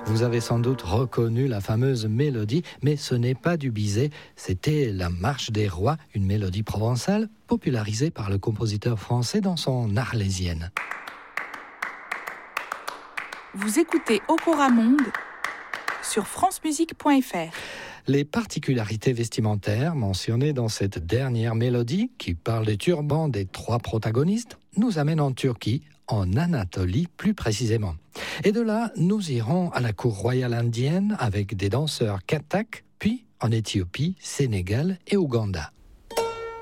Vous avez sans doute reconnu la fameuse mélodie, mais ce n'est pas du Bizet, c'était la Marche des Rois, une mélodie provençale popularisée par le compositeur français dans son Arlésienne. Vous écoutez Okora Monde sur francemusique.fr. Les particularités vestimentaires mentionnées dans cette dernière mélodie, qui parle des turbans des trois protagonistes, nous amènent en Turquie, en Anatolie plus précisément. Et de là, nous irons à la cour royale indienne avec des danseurs kathaks, puis en Éthiopie, Sénégal et Ouganda.